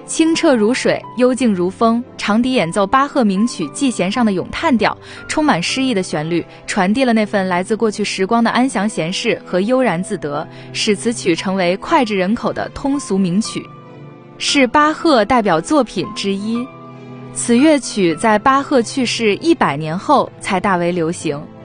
清澈如水，幽静如风。长笛演奏巴赫名曲《祭弦》上的咏叹调，充满诗意的旋律，传递了那份来自过去时光的安详闲适和悠然自得，使此曲成为脍炙人口的通俗名曲，是巴赫代表作品之一。此乐曲在巴赫去世100年后才大为流行。